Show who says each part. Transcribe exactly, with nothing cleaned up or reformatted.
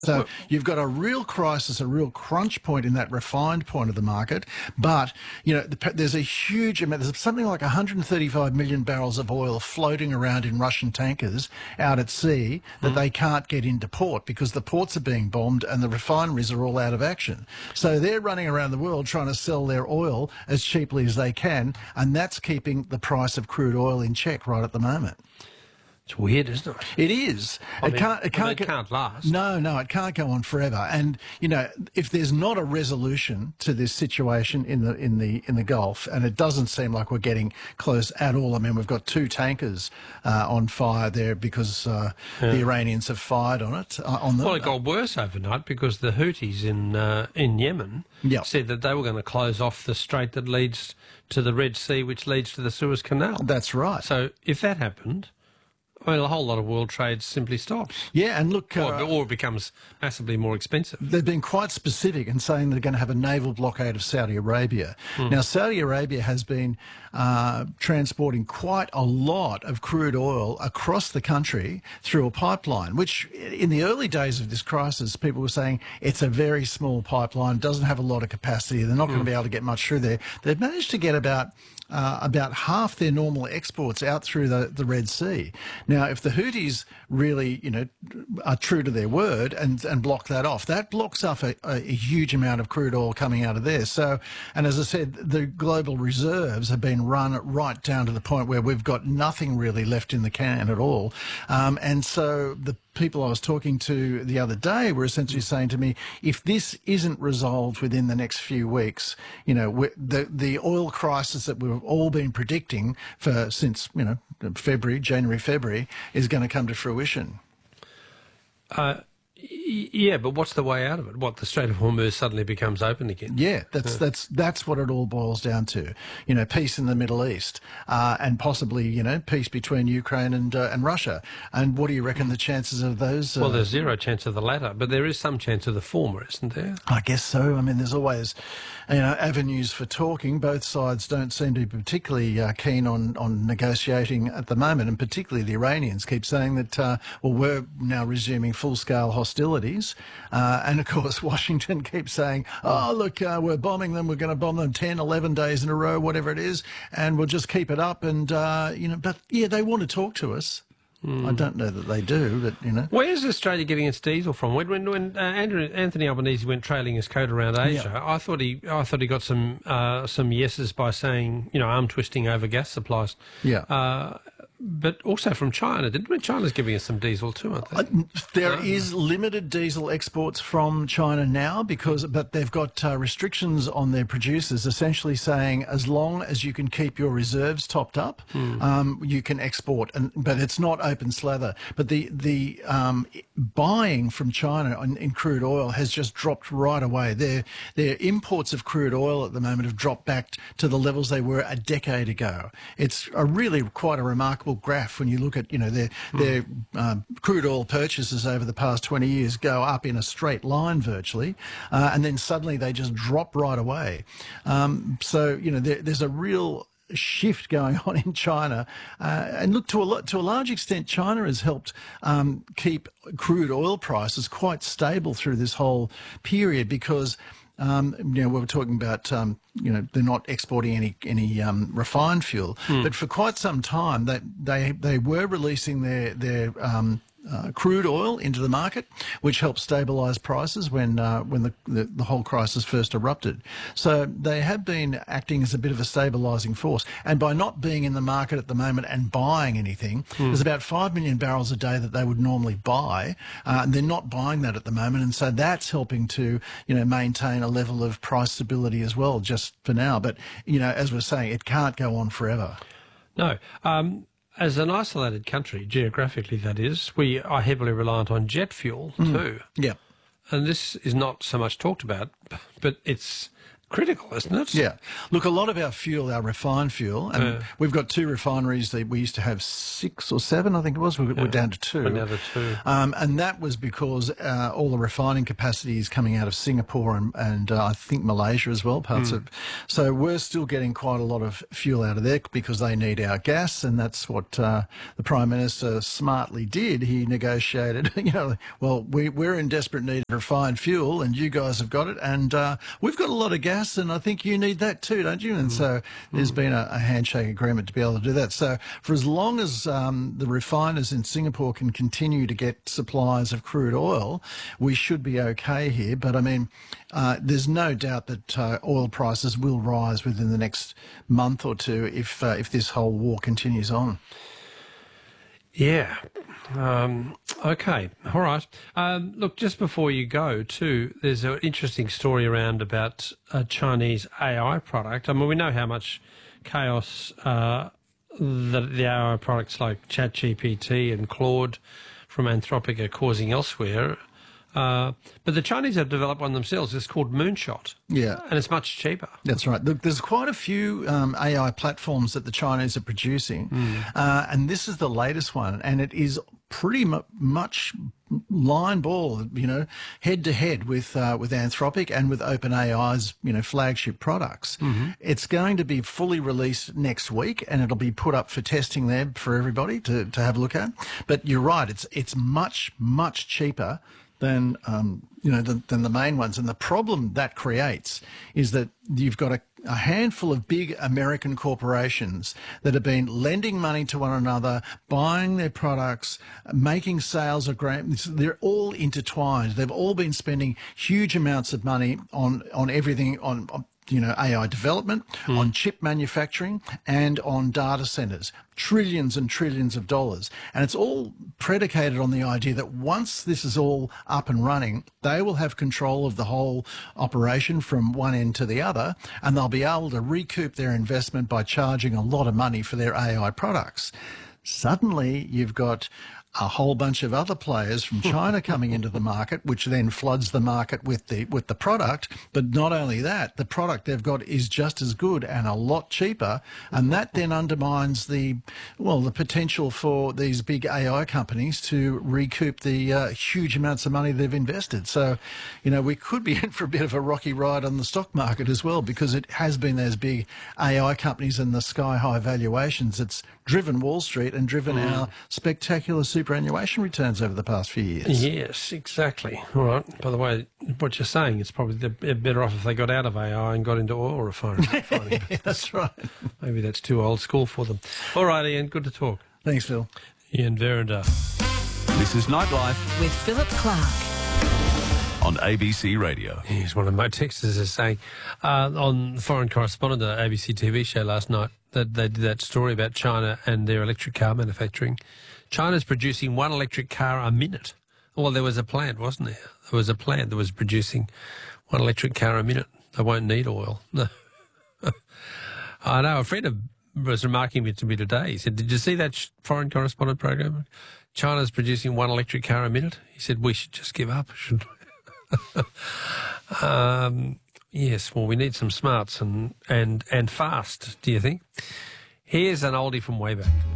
Speaker 1: So you've got a real crisis, a real crunch point in that refined point of the market. But, you know, the, there's a huge amount, there's something like one hundred thirty-five million barrels of oil floating around in Russian tankers out at sea that mm. they can't get into port because the ports are being bombed and the refineries are all out of action. So they're running around the world trying to sell their oil as cheaply as they can, and that's keeping the price of crude oil in check right at the moment.
Speaker 2: It's weird, isn't it?
Speaker 1: It is.
Speaker 2: I
Speaker 1: it
Speaker 2: mean,
Speaker 1: can't. It can't,
Speaker 2: I mean, it can't last.
Speaker 1: No, no, it can't go on forever. And you know, if there's not a resolution to this situation in the in the in the Gulf, and it doesn't seem like we're getting close at all. I mean, we've got two tankers uh, on fire there because uh, yeah. the Iranians have fired on it. Uh, on them.
Speaker 2: Well, it got worse overnight because the Houthis in uh, in Yemen
Speaker 1: yep.
Speaker 2: said that they were going to close off the strait that leads to the Red Sea, which leads to the Suez Canal.
Speaker 1: That's right.
Speaker 2: So if that happened, I mean, a whole lot of world trade simply stops.
Speaker 1: Yeah, and look...
Speaker 2: Or,
Speaker 1: uh,
Speaker 2: or it becomes massively more expensive.
Speaker 1: They've been quite specific in saying they're going to have a naval blockade of Saudi Arabia. Mm. Now, Saudi Arabia has been uh, transporting quite a lot of crude oil across the country through a pipeline, which in the early days of this crisis, people were saying it's a very small pipeline, doesn't have a lot of capacity, they're not mm. going to be able to get much through there. They've managed to get about... Uh, about half their normal exports out through the, the Red Sea. Now, if the Houthis really, you know, are true to their word and, and block that off, that blocks off a, a huge amount of crude oil coming out of there. So, and as I said, the global reserves have been run right down to the point where we've got nothing really left in the can at all. Um, and so the people I was talking to the other day were essentially saying to me, if this isn't resolved within the next few weeks, you know, the the oil crisis that we've all been predicting for since, you know, February, January, February, is going to come to fruition.
Speaker 2: Uh, yeah, but what's the way out of it? What, the Strait of Hormuz suddenly becomes open again?
Speaker 1: Yeah, that's yeah. that's that's what it all boils down to. You know, peace in the Middle East, uh, and possibly, you know, peace between Ukraine and uh, and Russia. And what do you reckon the chances of those? Uh,
Speaker 2: well, there's zero chance of the latter, but there is some chance of the former, isn't there?
Speaker 1: I guess so. I mean, there's always, you know, avenues for talking. Both sides don't seem to be particularly uh, keen on on negotiating at the moment, and particularly the Iranians keep saying that, uh, well, we're now resuming full-scale hostilities. Uh, and, of course, Washington keeps saying, oh, look, uh, we're bombing them. We're going to bomb them ten, eleven days in a row, whatever it is, and we'll just keep it up. And, uh, you know, but, yeah, they want to talk to us. Mm. I don't know that they do, but, you know.
Speaker 2: Where's Australia getting its diesel from? When when, when uh, Andrew, Anthony Albanese went trailing his coat around Asia, yeah. I thought he I thought he got some uh, some yeses by saying, you know, arm twisting over gas supplies.
Speaker 1: Yeah.
Speaker 2: Uh, but also from China, didn't we? China's giving us some diesel too, aren't they?
Speaker 1: Uh, there uh, is limited diesel exports from China now, because, but they've got uh, restrictions on their producers, essentially saying as long as you can keep your reserves topped up, hmm. um, you can export. And but it's not open slather. But the the um, buying from China in, in crude oil has just dropped right away. Their their imports of crude oil at the moment have dropped back to the levels they were a decade ago. It's a really quite a remarkable graph when you look at, you know, their mm. their um, crude oil purchases over the past twenty years go up in a straight line virtually, uh, and then suddenly they just drop right away. Um, so, you know, there, there's a real shift going on in China, uh, and look, to a to a large extent, China has helped um, keep crude oil prices quite stable through this whole period, because Um, you know, we were talking about, um, you know, they're not exporting any any um, refined fuel, mm. but for quite some time they they they were releasing their their um, uh, crude oil into the market, which helped stabilise prices when uh, when the, the the whole crisis first erupted. So they have been acting as a bit of a stabilising force, and by not being in the market at the moment and buying anything, mm. there's about five million barrels a day that they would normally buy, uh, and they're not buying that at the moment, and so that's helping to, you know, maintain a level of price stability as well, just for now. But, you know, as we're saying, it can't go on forever.
Speaker 2: No. Um As an isolated country, geographically that is, we are heavily reliant on jet fuel too.
Speaker 1: Mm. Yeah.
Speaker 2: And this is not so much talked about, but it's critical, isn't it?
Speaker 1: Yeah. Look, a lot of our fuel, our refined fuel, and
Speaker 2: Yeah.
Speaker 1: we've got two refineries that we used to have six or seven, I think it was. We're, we're down to two.
Speaker 2: We're down to two.
Speaker 1: Um, and that was because uh, all the refining capacity is coming out of Singapore and, and uh, I think Malaysia as well, parts mm. of. So we're still getting quite a lot of fuel out of there because they need our gas, and that's what uh, the Prime Minister smartly did. He negotiated, you know, well, we, we're in desperate need of refined fuel, and you guys have got it, and uh, we've got a lot of gas. And I think you need that too, don't you? And so there's been a, a handshake agreement to be able to do that. So for as long as um, the refiners in Singapore can continue to get supplies of crude oil, we should be okay here. But I mean, uh, there's no doubt that uh, oil prices will rise within the next month or two if uh, if this whole war continues on.
Speaker 2: Yeah. Um, okay. All right. Um, look, just before you go, too, there's an interesting story around about a Chinese A I product. I mean, we know how much chaos uh, the, the A I products like ChatGPT and Claude from Anthropic are causing elsewhere. Uh, but the Chinese have developed one themselves. It's called Moonshot.
Speaker 1: Yeah.
Speaker 2: And it's much cheaper.
Speaker 1: That's right. Look, there's quite a few um, A I platforms that the Chinese are producing.
Speaker 2: Mm.
Speaker 1: Uh, and this is the latest one. And it is pretty mu much line ball, you know, head to head with uh, with Anthropic and with OpenAI's, you know, flagship products. Mm-hmm. It's going to be fully released next week, and it'll be put up for testing there for everybody to, to have a look at. But you're right. It's, it's much, much cheaper than um, you know than, than the main ones, and the problem that creates is that you've got a, a handful of big American corporations that have been lending money to one another, buying their products, making sales of grants. They're all intertwined. They've all been spending huge amounts of money on on everything on. on you know, A I development, mm. on chip manufacturing, and on data centers. Trillions and trillions of dollars. And it's all predicated on the idea that once this is all up and running, they will have control of the whole operation from one end to the other, and they'll be able to recoup their investment by charging a lot of money for their A I products. Suddenly, you've got a whole bunch of other players from China coming into the market, which then floods the market with the with the product. But not only that, the product they've got is just as good and a lot cheaper, and that then undermines the well the potential for these big A I companies to recoup the uh, huge amounts of money they've invested. So, you know, we could be in for a bit of a rocky ride on the stock market as well, because it has been those big A I companies and the sky-high valuations that's driven Wall Street and driven mm. our spectacular superannuation returns over the past few years.
Speaker 2: Yes, exactly. All right. By the way, what you're saying, it's probably they're better off if they got out of A I and got into oil refining.
Speaker 1: That's right.
Speaker 2: Maybe that's too old school for them. All right, Ian, good to talk.
Speaker 1: Thanks, Phil.
Speaker 2: Ian Verinder.
Speaker 3: This is Nightlife
Speaker 4: with Philip Clark
Speaker 3: on A B C Radio.
Speaker 2: Here's one of my texters is saying uh, on Foreign Correspondent, the A B C T V show last night, that they did that story about China and their electric car manufacturing. China's producing one electric car a minute. Well, there was a plant, wasn't there? There was a plant that was producing one electric car a minute. They won't need oil. No. I know. A friend of, was remarking to me today. He said, did you see that Foreign Correspondent program? China's producing one electric car a minute. He said, we should just give up, shouldn't we? um, yes, well, we need some smarts and, and, and fast, do you think? Here's an oldie from way back.